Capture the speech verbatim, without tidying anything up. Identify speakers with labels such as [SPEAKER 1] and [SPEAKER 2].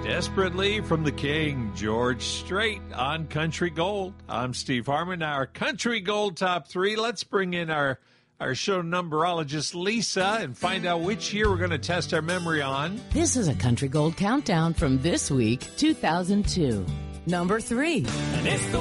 [SPEAKER 1] Desperately from the King, George Strait on Country Gold. I'm Steve Harmon. Our Country Gold Top three. Let's bring in our, our show numberologist, Lisa, and find out which year we're going to test our memory on.
[SPEAKER 2] This is a Country Gold Countdown from this week, two thousand two. Number three.
[SPEAKER 3] And it's the